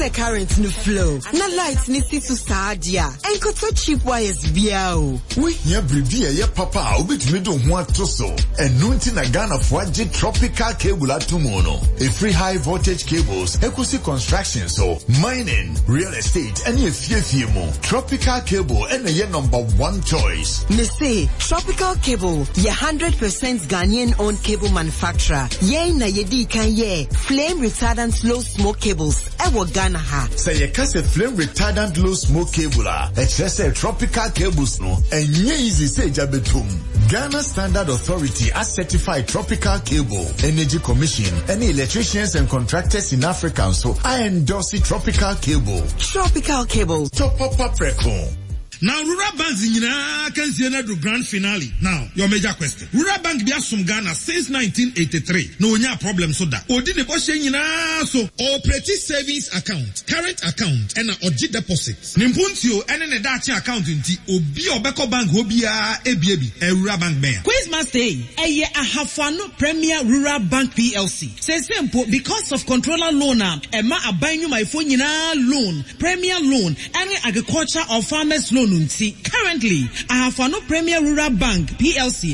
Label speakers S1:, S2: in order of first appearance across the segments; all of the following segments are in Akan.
S1: the current no flow. Na lights ni si to stadia. Enko to cheap wires biao.
S2: We here bribi ye papa obetumi do ho atoso. Enu nti na Ghana for tropical cable atumono. A free high voltage cables, equity construction so mining, real estate, any fie mo. Tropical cable and ye number one choice.
S1: Me say Tropical Cable, ye 100% Ghanaian owned cable manufacturer. Ye na ye di kan ye flame retardant low smoke cables. Ewo Ghana ha.
S2: Say ye kase flame retardant low smoke cable say tropical cables no enye easy say jabetum. Ghana Standard Authority as certified tropical cable. Energy Commission, any electricians and contractors in Africa so I endorse tropical cable.
S1: Tropical Cable.
S2: Top up record.
S3: Now, Rural Bank can see another grand finale. Now, your major question. Rural Bank be from Ghana since 1983. No problem so that. Odi ne boshe nyina so operating savings account, current account, and oji deposits. Nimpuntio ene ne dachi account nti obi obeko bank obia ebiebi e Rural Bank ben.
S4: Quizmaster eye ahafano Premier Rural Bank PLC. Say simple because of controller loan ema abanyu my phone nyina loan, Premier loan, and agriculture or farmers loan. Currently, I have no Premier Rural Bank PLC.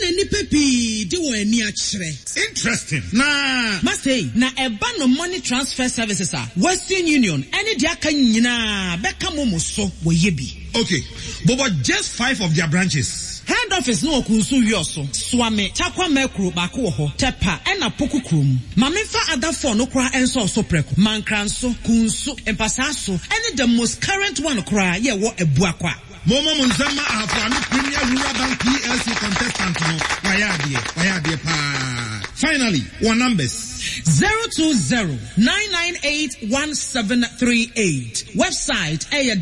S3: Interesting. Nah,
S4: must say na a ban of money transfer services are Western Union. Any diaka nyina beka momo so wo yebi.
S3: Okay, but just 5 of their branches.
S4: Head office no kunsu yoso swame takwa mekro bako ho tepa ena poku krum mamefa other phone no kra enso so preko mankranso kunsu empasaso any the most current one kra ye wo ebuakwa
S3: Momo Munzama Afano Premier Rural Bank PLC contestant no wayade pa. Finally, one numbers
S4: 020-998-1738. Website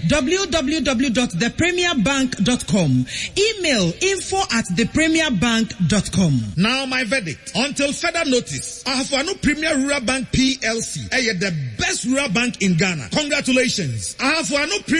S4: www.thepremierbank.com. Email info@thepremierbank.com.
S3: Now my verdict. Until further notice, Afano Premier Rural Bank PLC the best rural bank in Ghana. Congratulations. Afano